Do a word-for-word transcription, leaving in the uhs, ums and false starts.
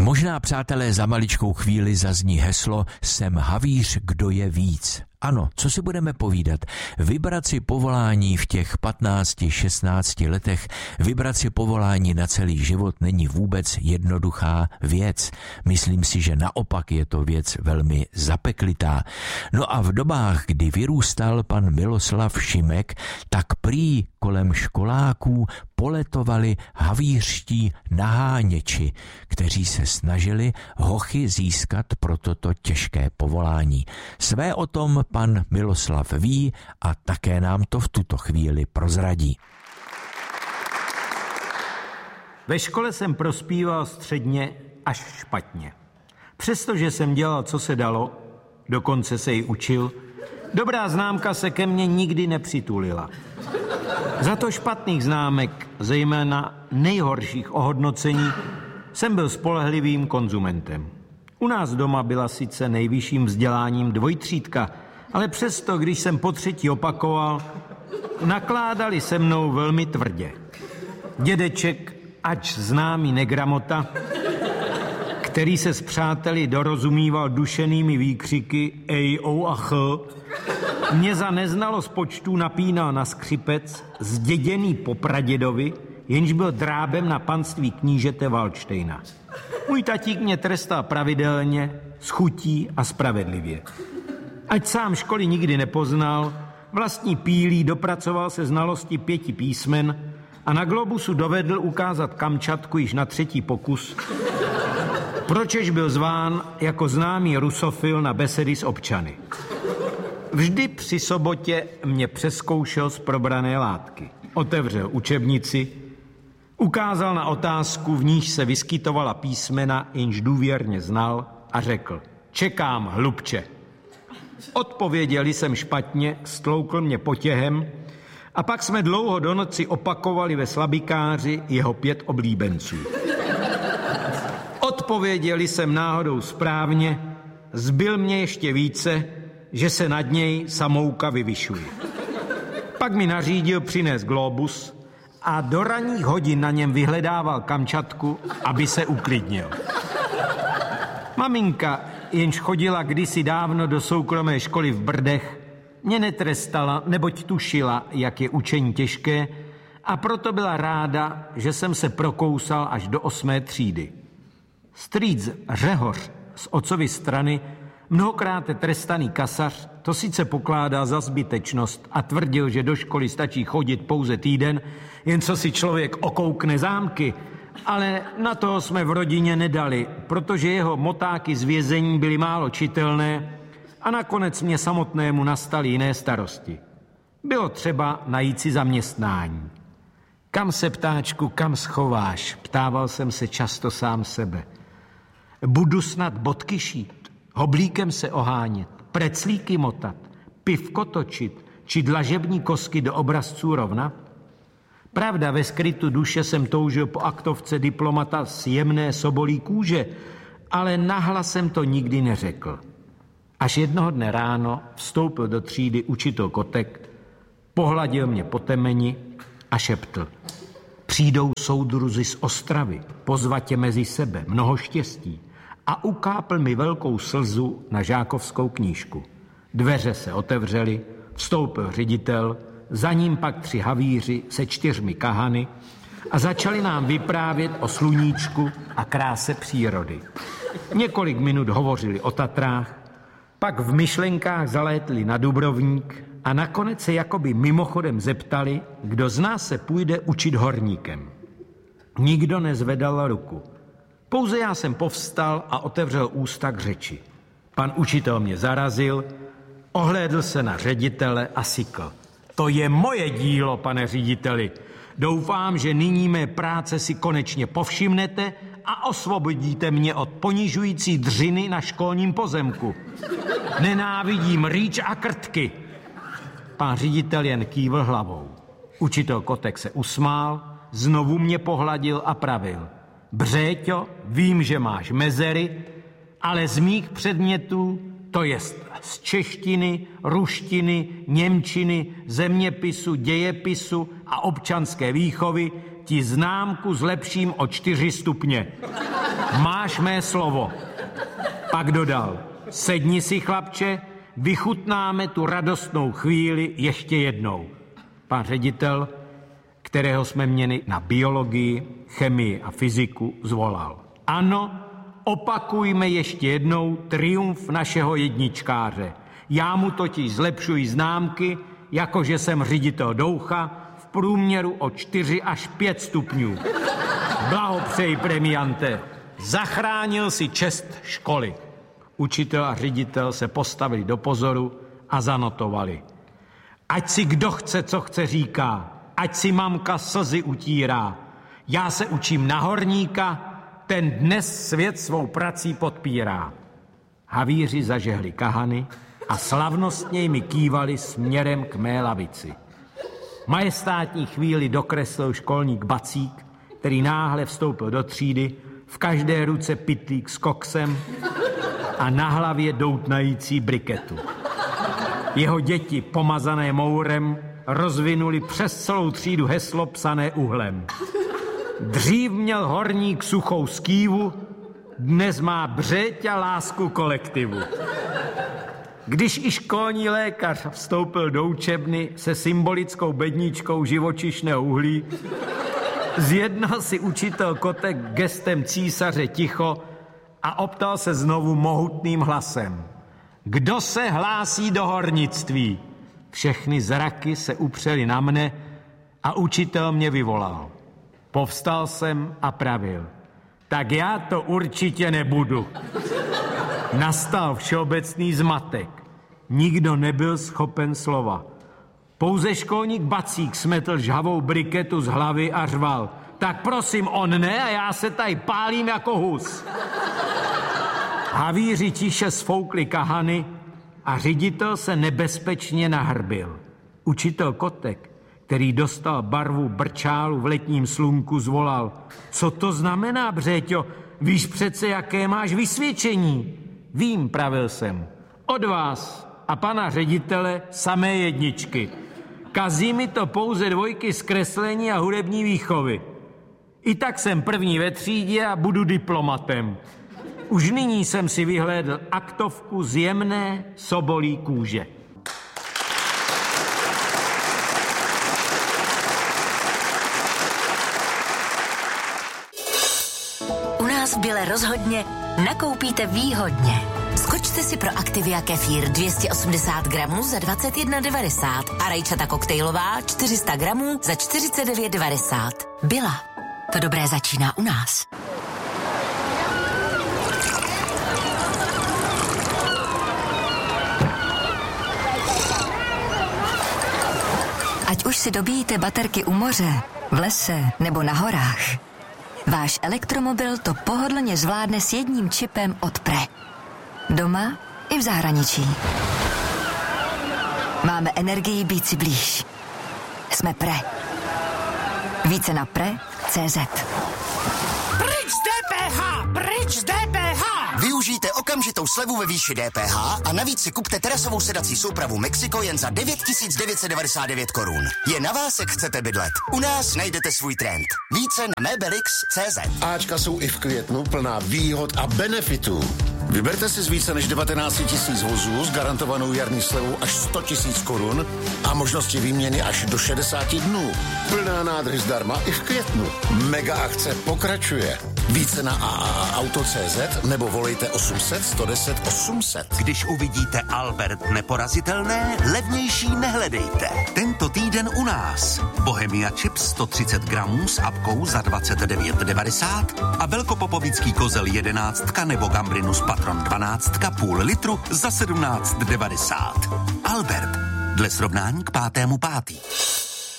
Možná, přátelé, za maličkou chvíli zazní heslo Jsem havíř, kdo je víc. Ano, co si budeme povídat? Vybrat si povolání v těch patnácti šestnácti letech, vybrat si povolání na celý život není vůbec jednoduchá věc. Myslím si, že naopak je to věc velmi zapeklitá. No a v dobách, kdy vyrůstal pan Miloslav Šimek, tak prý kolem školáků poletovali havířští naháněči, kteří se snažili hochy získat pro toto těžké povolání. Své o tom pan Miloslav ví a také nám to v tuto chvíli prozradí. Ve škole jsem prospíval středně až špatně. Přestože jsem dělal, co se dalo, dokonce se i učil, dobrá známka se ke mně nikdy nepřitulila. Za to špatných známek, zejména nejhorších ohodnocení, jsem byl spolehlivým konzumentem. U nás doma byla sice nejvyšším vzděláním dvojtřídka, ale přesto, když jsem po třetí opakoval, nakládali se mnou velmi tvrdě. Dědeček, ač známý negramota, který se s přáteli dorozumíval dušenými výkřiky ej, ou a ch, mě za neznalost počtů napínal na skřipec zděděný po pradědovi, jenž byl drábem na panství knížete Valdštejna. Můj tatík mě trestal pravidelně, s chutí a spravedlivě. Ať sám školy nikdy nepoznal, vlastní pílí dopracoval se znalosti pěti písmen a na globusu dovedl ukázat Kamčatku již na třetí pokus, pročež byl zván jako známý rusofil na besedy s občany. Vždy při sobotě mě přezkoušel z probrané látky. Otevřel učebnici, ukázal na otázku, v níž se vyskytovala písmena, jenž důvěrně znal, a řekl: čekám, hlubče. Odpověděl jsem špatně, stloukl mě potěhem a pak jsme dlouho do noci opakovali ve slabikáři jeho pět oblíbenců. Odpověděli jsem náhodou správně, zbyl mě ještě více, že se nad něj samouka vyvyšuje. Pak mi nařídil přinést globus a do ranních hodin na něm vyhledával Kamčatku, aby se uklidnil. Maminka, jenž chodila kdysi dávno do soukromé školy v Brdech, mě netrestala, neboť tušila, jak je učení těžké, a proto byla ráda, že jsem se prokousal až do osmé třídy. Strýc Řehoř z otcovy strany, mnohokrát trestaný kasař, to sice pokládá za zbytečnost a tvrdil, že do školy stačí chodit pouze týden, jen co si člověk okoukne zámky, ale na toho jsme v rodině nedali, protože jeho motáky z vězení byly málo čitelné a nakonec mě samotnému nastaly jiné starosti. Bylo třeba najít si zaměstnání. Kam se, ptáčku, kam schováš? Ptával jsem se často sám sebe. Budu snad bodky šít, hoblíkem se ohánět, preclíky motat, pivko točit, či dlažební kosky do obrazců rovnat? Pravda, ve skrytu duše jsem toužil po aktovce diplomata z jemné sobolí kůže, ale nahlas jsem to nikdy neřekl. Až jednoho dne ráno vstoupil do třídy učitel Kotek, pohladil mě po temeni a šeptl: přijdou soudruzi z Ostravy, pozvat tě mezi sebe, mnoho štěstí, a ukápl mi velkou slzu na žákovskou knížku. Dveře se otevřely, vstoupil ředitel, za ním pak tři havíři se čtyřmi kahany a začali nám vyprávět o sluníčku a kráse přírody. Několik minut hovořili o Tatrách, pak v myšlenkách zalétli na Dubrovník a nakonec se jakoby mimochodem zeptali, kdo z nás se půjde učit horníkem. Nikdo nezvedal ruku. Pouze já jsem povstal a otevřel ústa k řeči. Pan učitel mě zarazil, ohlédl se na ředitele a sykl: to je moje dílo, pane řediteli. Doufám, že nyní mé práce si konečně povšimnete a osvobodíte mě od ponižující dřiny na školním pozemku. Nenávidím rýč a krtky. Pán ředitel jen kývl hlavou. Učitel Kotek se usmál, znovu mě pohladil a pravil: Břéťo, vím, že máš mezery, ale z mých předmětů, to jest z češtiny, ruštiny, němčiny, zeměpisu, dějepisu a občanské výchovy, ti známku zlepším o čtyři stupně. Máš mé slovo. Pak dodal, sedni si, chlapče, vychutnáme tu radostnou chvíli ještě jednou. Pan ředitel, kterého jsme měli na biologii, chemii a fyziku, zvolal. Ano, opakujme ještě jednou triumf našeho jedničkáře. Já mu totiž zlepšuji známky, jakože jsem ředitel Doucha, v průměru o čtyři až pět stupňů. Blahopřeji, premiante. Zachránil si čest školy. Učitel a ředitel se postavili do pozoru a zanotovali. Ať si kdo chce, co chce, říká. Ať si mamka slzy utírá. Já se učím na horníka, ten dnes svět svou prací podpírá. Havíři zažehli kahany a slavnostně mi kývali směrem k mé lavici. Majestátní chvíli dokreslil školník Bacík, který náhle vstoupil do třídy, v každé ruce pytlík s koksem a na hlavě doutnající briketu. Jeho děti, pomazané mourem, rozvinuli přes celou třídu heslo psané uhlem. Dřív měl horník suchou skývu, dnes má břeť a lásku kolektivu. Když i školní lékař vstoupil do učebny se symbolickou bedničkou živočišného uhlí, zjednal si učitel Kotek gestem císaře ticho a optal se znovu mohutným hlasem. Kdo se hlásí do hornictví? Všechny zraky se upřely na mne a učitel mě vyvolal. Povstal jsem a pravil. Tak já to určitě nebudu. Nastal všeobecný zmatek. Nikdo nebyl schopen slova. Pouze školník Bacík smetl žhavou briketu z hlavy a řval. Tak prosím, on ne a já se tady pálím jako hus. Havíři tiše sfoukli kahany a ředitel se nebezpečně nahrbil. Učitel Kotek, který dostal barvu brčálu v letním slunku, zvolal. Co to znamená, Břeťo? Víš přece, jaké máš vysvědčení? Vím, pravil jsem. Od vás a pana ředitele samé jedničky. Kazí mi to pouze dvojky z kreslení a hudební výchovy. I tak jsem první ve třídě a budu diplomatem. Už nyní jsem si vyhlédl aktovku z jemné sobolí kůže. U nás v Bile rozhodně nakoupíte výhodně. Skočte si pro Activia kefír dvě stě osmdesát gramů za dvacet jedna devadesát a rajčata koktejlová čtyři sta gramů za čtyřicet devět devadesát. Bila. To dobré začíná u nás. Ať už si dobíjíte baterky u moře, v lese nebo na horách, váš elektromobil to pohodlně zvládne s jedním čipem od Pre. Doma i v zahraničí. Máme energii být si blíž. Jsme Pre. Více na pre tečka cé zet. Pryč z dé pé há! Pryč z dé pé há! Využijte okamžitou slevu ve výši dé pé há a navíc si kupte terasovou sedací soupravu Mexico jen za devět tisíc devět set devadesát devět korun. Je na vás, jak chcete bydlet. U nás najdete svůj trend. Více na mebelix tečka cé zet. Ačka jsou i v květnu plná výhod a benefitů. Vyberte si z více než devatenáct tisíc vozů s garantovanou jarní slevou až sto tisíc korun a možnosti výměny až do šedesáti dnů. Plná nádrž zdarma i v květnu. Mega akce pokračuje. Více na a a a auto tečka cé zet nebo volejte osm set sto deset osm set. Když uvidíte Albert neporazitelné, levnější nehledejte. Tento týden u nás. Bohemia Chips sto třicet gramů s apkou za dvacet devět devadesát a velkopopovický kozel jedenáctka nebo Gambrinus Patron dvanáctka půl litru za sedmnáct devadesát. Albert. Dle srovnání k pátému pátý.